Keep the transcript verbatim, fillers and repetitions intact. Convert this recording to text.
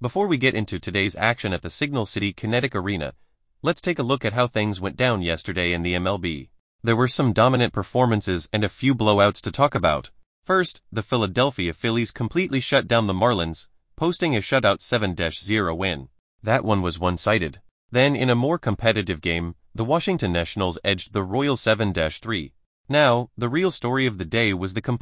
Before we get into today's action at the Signal City Kinetic Arena, let's take a look at how things went down yesterday in the M L B. There were some dominant performances and a few blowouts to talk about. First, the Philadelphia Phillies completely shut down the Marlins, posting a shutout seven to zero win. That one was one-sided. Then in a more competitive game, the Washington Nationals edged the Royals seven to three. Now, the real story of the day was the complete